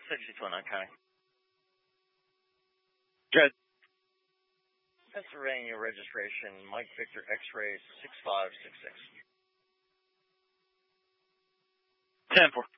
6219 County. Good. Pennsylvania registration, Mike Victor X-ray 6566. 10-4.